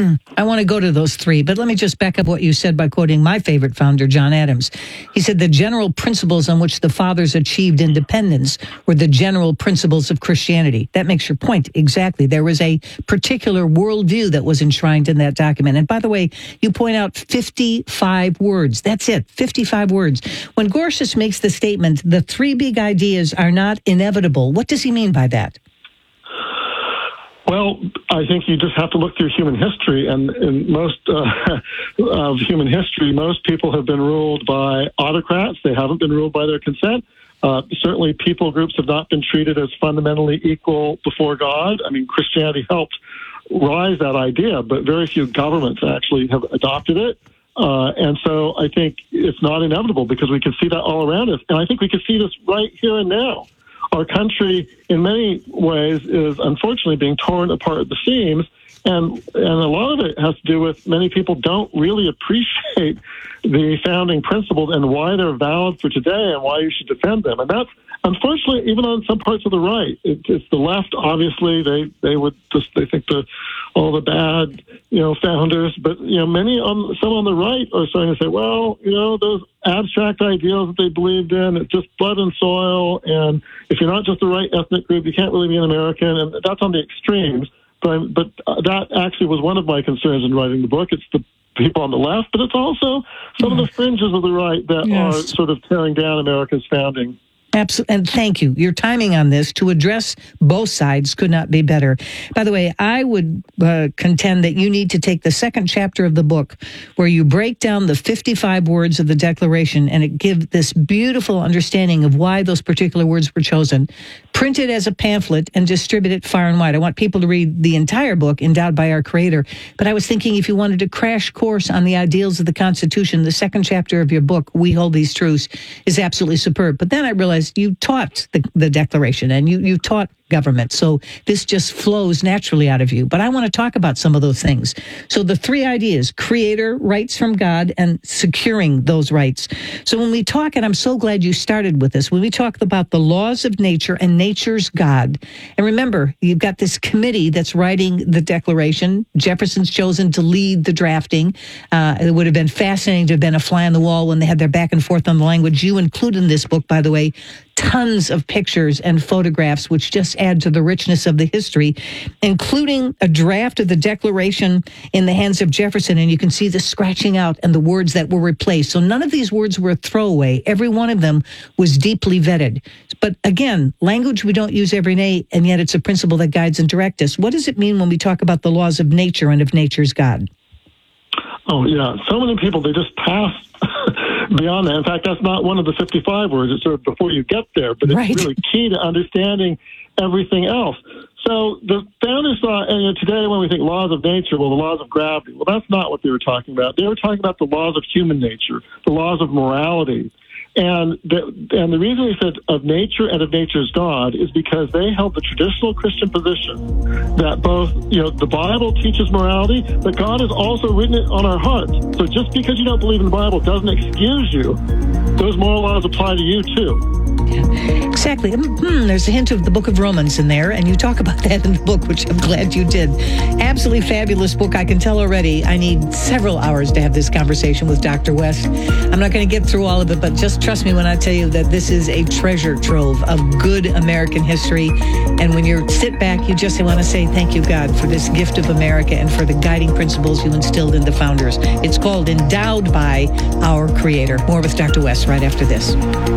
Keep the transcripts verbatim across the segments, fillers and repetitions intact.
Hmm. I want to go to those three, but let me just back up what you said by quoting my favorite founder, John Adams. He said the general principles on which the fathers achieved independence were the general principles of Christianity. That makes your point exactly. There was a particular worldview that was enshrined in that document. And by the way, you point out fifty-five words. That's it, fifty-five words. When Gorsuch makes the statement, the three big ideas are not inevitable, what does he mean by that? Well, I think you just have to look through human history, and in most uh, of human history, most people have been ruled by autocrats. They haven't been ruled by their consent. Uh, certainly, people groups have not been treated as fundamentally equal before God. I mean, Christianity helped rise that idea, but very few governments actually have adopted it. Uh, and so I think it's not inevitable because we can see that all around us. And I think we can see this right here and now. Our country, in many ways, is unfortunately being torn apart at the seams, and and a lot of it has to do with many people don't really appreciate the founding principles and why they're valid for today and why you should defend them. And that's, unfortunately, even on some parts of the right. It, it's the left, obviously, they, they would just, they think the all the bad, you know, founders, but, you know, many on, some on the right are starting to say, well, you know, those abstract ideals that they believed in, it's just blood and soil, and if you're not just the right ethnic group, you can't really be an American, and that's on the extremes. But, but uh, that actually was one of my concerns in writing the book. It's the people on the left, but it's also some of the fringes of the right that yes. are sort of tearing down America's founding. Absolutely. And thank you. Your timing on this to address both sides could not be better. By the way, I would uh, contend that you need to take the second chapter of the book where you break down the fifty-five words of the Declaration and it gives this beautiful understanding of why those particular words were chosen. Print it as a pamphlet and distribute it far and wide. I want people to read the entire book, Endowed by Our Creator. But I was thinking if you wanted a crash course on the ideals of the Constitution, the second chapter of your book, We Hold These Truths, is absolutely superb. But then I realized you taught the, the Declaration and you, you taught government. So this just flows naturally out of you. But I want to talk about some of those things. So the three ideas, creator, rights from God, and securing those rights. So when we talk, and I'm so glad you started with this, when we talk about the laws of nature and nature's God, and remember, you've got this committee that's writing the Declaration. Jefferson's chosen to lead the drafting. Uh, it would have been fascinating to have been a fly on the wall when they had their back and forth on the language. You include in this book, by the way, tons of pictures and photographs, which just add to the richness of the history, including a draft of the Declaration in the hands of Jefferson. And you can see the scratching out and the words that were replaced. So none of these words were a throwaway. Every one of them was deeply vetted. But again, language we don't use every day, and yet it's a principle that guides and directs us. What does it mean when we talk about the laws of nature and of nature's God? Oh, yeah. So many people, they just pass beyond that. In fact, that's not one of the fifty-five words. It's sort of before you get there, but it's right. really key to understanding everything else. So the founders thought, and you know, today when we think laws of nature, well, the laws of gravity, well, that's not what they were talking about. They were talking about the laws of human nature, the laws of morality. And the, and the reason they said of nature and of nature's God is because they held the traditional Christian position that both, you know, the Bible teaches morality, but God has also written it on our hearts. So just because you don't believe in the Bible doesn't excuse you. Those moral laws apply to you too. Yeah, exactly. Mm-hmm. There's a hint of the book of Romans in there, and you talk about that in the book, which I'm glad you did. Absolutely fabulous book. I can tell already I need several hours to have this conversation with Doctor West. I'm not going to get through all of it, but just trust me when I tell you that this is a treasure trove of good American history. And when you sit back, you just want to say, thank you, God, for this gift of America and for the guiding principles you instilled in the founders. It's called Endowed by Our Creator. More with Doctor West right after this.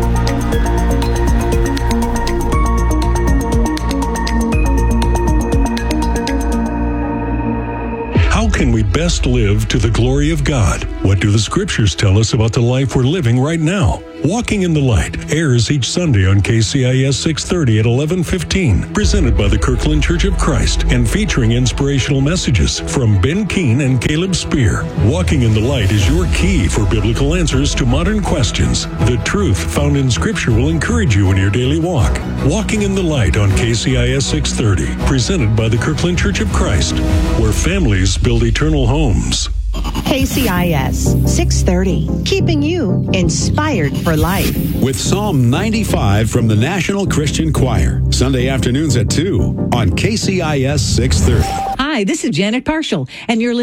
How can we best live to the glory of God? What do the scriptures tell us about the life we're living right now? Walking in the Light airs each Sunday on K C I S six thirty at eleven fifteen, presented by the Kirkland Church of Christ and featuring inspirational messages from Ben Keene and Caleb Spear. Walking in the Light is your key for biblical answers to modern questions. The truth found in Scripture will encourage you in your daily walk. Walking in the Light on K C I S six thirty, presented by the Kirkland Church of Christ, where families build eternal homes. K C I S six thirty, keeping you inspired for life. With Psalm ninety-five from the National Christian Choir, Sunday afternoons at two on K C I S six thirty. Hi, this is Janet Parshall, and you're listening